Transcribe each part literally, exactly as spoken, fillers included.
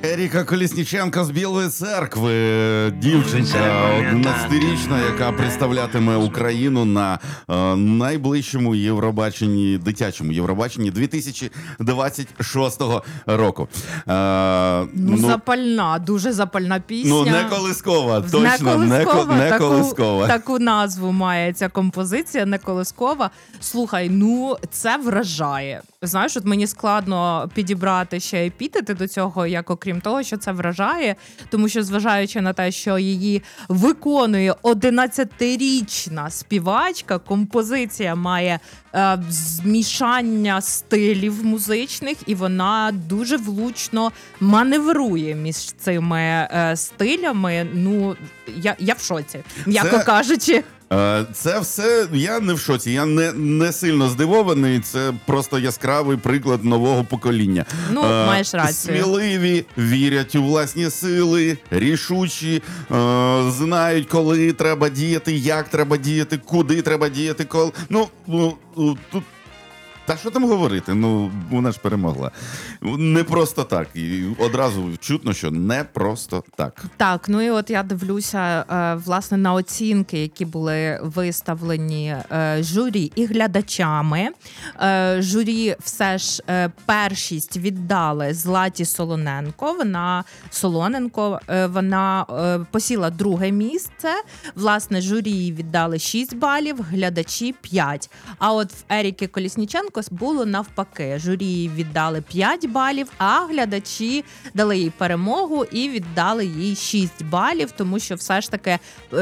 Еріка Колісніченко з Білої Церкви, дівчинка одинадцятирічна, яка представлятиме Україну на е, найближчому Євробаченні, дитячому Євробаченні дві тисячі двадцять шостого року. Е, ну, ну, запальна, дуже запальна пісня. Ну, не колискова, точно, не колискова. Не, не колискова. Таку, таку назву має ця композиція, не колискова. Слухай, ну, це вражає. Знаєш, от мені складно підібрати ще епітети до цього, як окрім того, що це вражає, тому що зважаючи на те, що її виконує одинадцятирічна співачка, композиція має е, змішання стилів музичних, і вона дуже влучно маневрує між цими е, стилями. Ну, я, я в шоці, м'яко це... кажучи. Це все, я не в шоці, я не, не сильно здивований, це просто яскравий приклад нового покоління. Ну, е, маєш рацію. Сміливі, вірять у власні сили, рішучі, е, знають, коли треба діяти, як треба діяти, куди треба діяти, коли... Ну, тут... Та що там говорити? Ну, вона ж перемогла. Не просто так. І одразу чутно, що не просто так. Так, ну і от я дивлюся, власне, на оцінки, які були виставлені журі і глядачами. Журі все ж першість віддали Златі Солоненко. Вона, Солоненко, вона посіла друге місце. Власне, журі їй віддали шість балів, глядачі п'ять. А от в Еріки Колісніченко було навпаки. Журі їй віддали п'ять балів, а глядачі дали їй перемогу і віддали їй шість балів, тому що все ж таки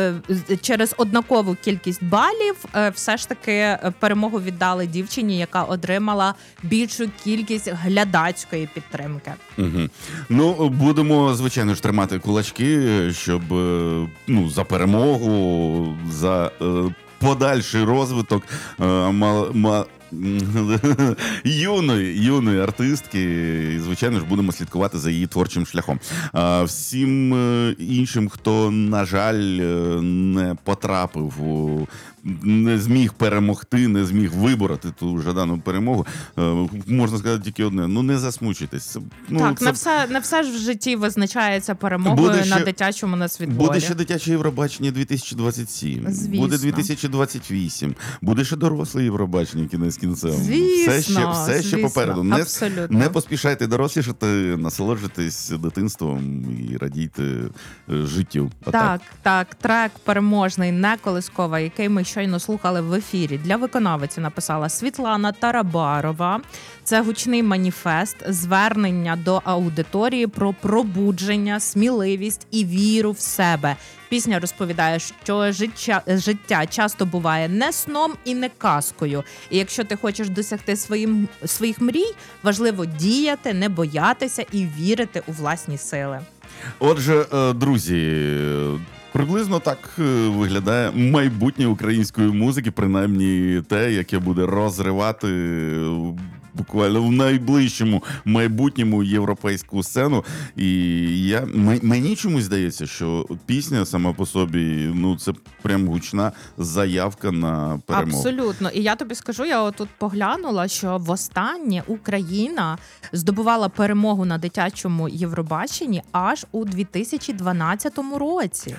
через однакову кількість балів все ж таки перемогу віддали дівчині, яка отримала більшу кількість глядацької підтримки. Угу. Ну, будемо, звичайно ж, тримати кулачки, щоб ну, за перемогу, за подальший розвиток мала юної, юної артистки, і, звичайно ж, будемо слідкувати за її творчим шляхом. А всім іншим, хто, на жаль, не потрапив, не зміг перемогти, не зміг вибороти ту жадану перемогу, можна сказати тільки одне: ну, не засмучуйтесь. Ну, так, це... не все, не все ж в житті визначається перемогою на ще... дитячому нацвідборі. Буде ще дитяче Євробачення дві тисячі двадцять сім, звісно. Буде дві тисячі двадцять вісім, буде ще доросле Євробачення кінець кінцем. Звісно, все ще, все ще попереду. Не, не поспішайте дорослішати, насолоджуйтесь дитинством і радійте життю. Так, так, трек переможний «Не колискова», який ми щойно слухали в ефірі, для виконавиці написала Світлана Тарабарова. Це гучний маніфест, звернення до аудиторії про пробудження, сміливість і віру в себе. Пісня розповідає, що життя, життя часто буває не сном і не казкою. І якщо ти хочеш досягти своїм, своїх мрій, важливо діяти, не боятися і вірити у власні сили. Отже, друзі, приблизно так виглядає майбутнє української музики, принаймні те, яке буде розривати буквально в найближчому майбутньому європейську сцену. І я, мені чомусь здається, що пісня сама по собі, ну, це прям гучна заявка на перемогу. Абсолютно. І я тобі скажу, я отут поглянула, що востаннє Україна здобувала перемогу на дитячому Євробаченні аж у дві тисячі дванадцятому році.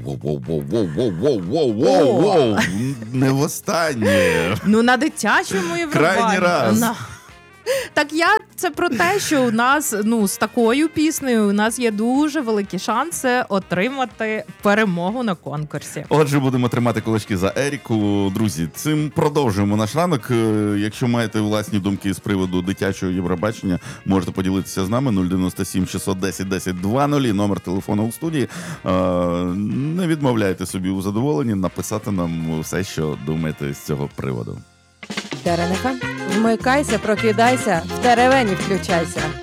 Воу-воу-воу-воу-воу-воу-воу-воу! Не востаннє. Ну, на дитячому Євробаченні. Крайній раз. На... Так я, це про те, що у нас, ну, з такою піснею у нас є дуже великі шанси отримати перемогу на конкурсі. Отже, будемо тримати кулачки за Еріку. Друзі, цим продовжуємо наш ранок. Якщо маєте власні думки з приводу дитячого Євробачення, можете поділитися з нами. нуль дев'яносто сім шістсот десять десять двадцять, номер телефону у студії. Не відмовляйте собі у задоволенні написати нам все, що думаєте з цього приводу. Теренефа, вмикайся, прокидайся, в теревені включайся.